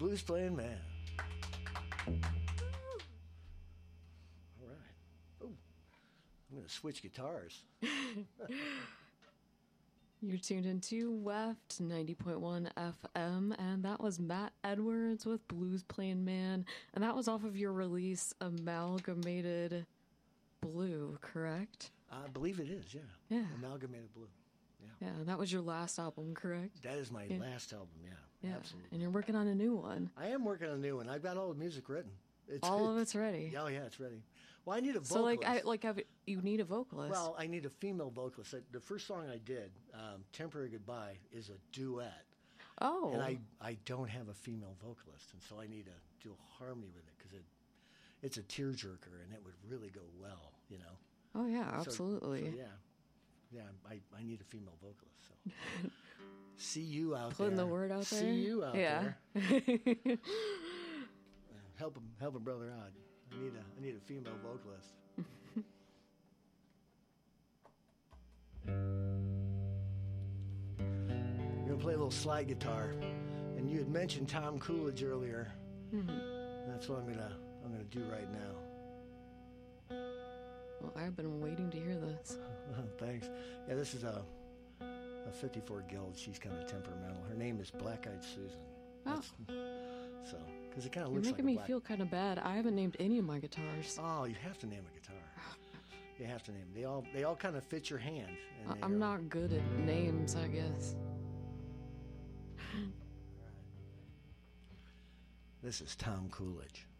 Blues Playing Man. All right. Oh, I'm going to switch guitars. You're tuned into WEFT 90.1 FM, and that was Matt Edwards with Blues Playing Man, and that was off of your release, Amalgamated Blue, correct? I believe it is, yeah. Yeah. Amalgamated Blue. Yeah. Yeah, that was your last album, correct? That is my last album, yeah. Yeah, Absolutely. and you're working on a new one. I am working on a new one. I've got all the music written. All of it's ready. Oh, yeah, it's ready. Well, I need a So, vocalist. you need a vocalist. Well, I need a female vocalist. The first song I did, Temporary Goodbye, is a duet. Oh. And I don't have a female vocalist, and so I need to do harmony with it because it's a tearjerker, and it would really go well, you know. Oh, yeah, absolutely. So yeah, I need a female vocalist. So see you out Putting there. the word out there. See you out there. Help a brother out. I need a female vocalist. We're gonna play a little slide guitar, and you had mentioned Tom Coolidge earlier. Mm-hmm. That's what I'm gonna do right now. Well, I've been waiting to hear this. Thanks. Yeah, this is a 54 Guild. She's kind of temperamental. Her name is Black Eyed Susan. Oh. Because it kind of You're looks making like me feel kind of bad. I haven't named any of my guitars. Oh, you have to name a guitar. You have to name them. They all kind of fit your hand. And I'm not good at names, I guess. This is Tom Coolidge.